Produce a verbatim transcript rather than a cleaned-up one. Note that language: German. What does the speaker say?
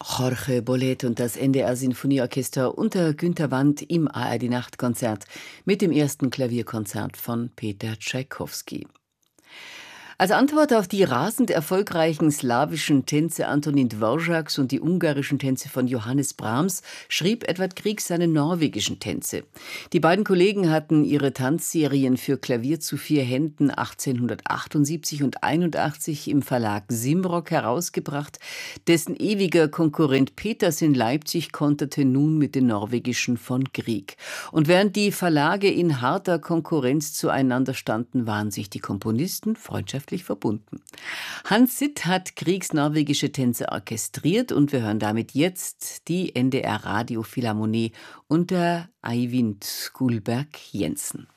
Jorge Bolet und das N D R-Sinfonieorchester unter Günter Wandt im A R D-Nachtkonzert mit dem ersten Klavierkonzert von Peter Tschaikowski. Als Antwort auf die rasend erfolgreichen slawischen Tänze Antonin Dvořáks und die ungarischen Tänze von Johannes Brahms schrieb Edvard Grieg seine norwegischen Tänze. Die beiden Kollegen hatten ihre Tanzserien für Klavier zu vier Händen achtzehnhundertachtundsiebzig und einundachtzig im Verlag Simrock herausgebracht. Dessen ewiger Konkurrent Peters in Leipzig konterte nun mit den norwegischen von Grieg. Und während die Verlage in harter Konkurrenz zueinander standen, waren sich die Komponisten freundschaftlich verbunden. Hans Sitt hat Griegs norwegische Tänze orchestriert und wir hören damit jetzt die N D R Radiophilharmonie unter Eivind Gullberg Jensen.